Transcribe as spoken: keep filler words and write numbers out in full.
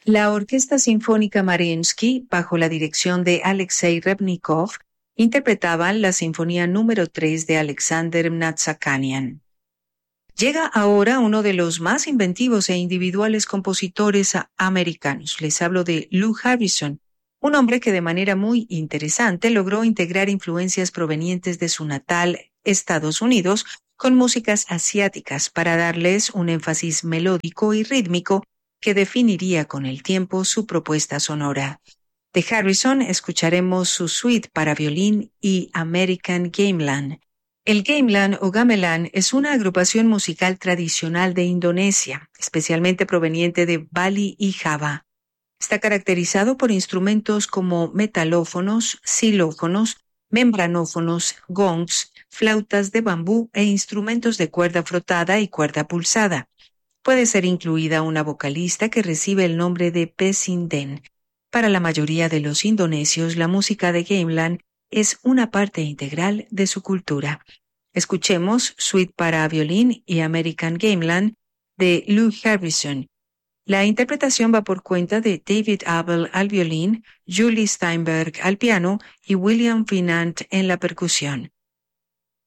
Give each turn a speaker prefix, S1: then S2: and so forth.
S1: La Orquesta Sinfónica Mariinsky, bajo la dirección de Alexei Rebnikov, interpretaba la Sinfonía número tres de Alexander Mnatsakanian. Llega ahora uno de los más inventivos e individuales compositores americanos. Les hablo de Lou Harrison, un hombre que de manera muy interesante logró integrar influencias provenientes de su natal Estados Unidos con músicas asiáticas para darles un énfasis melódico y rítmico que definiría con el tiempo su propuesta sonora. De Harrison escucharemos su suite para violín y American Gamelan. El gamelan o gamelan es una agrupación musical tradicional de Indonesia, especialmente proveniente de Bali y Java. Está caracterizado por instrumentos como metalófonos, xilófonos, membranófonos, gongs, flautas de bambú e instrumentos de cuerda frotada y cuerda pulsada. Puede ser incluida una vocalista que recibe el nombre de Pesinden. Para la mayoría de los indonesios, la música de gamelan es una parte integral de su cultura. Escuchemos Suite para violín y American Gamelan de Lou Harrison. La interpretación va por cuenta de David Abel al violín, Julie Steinberg al piano y William Vinant en la percusión.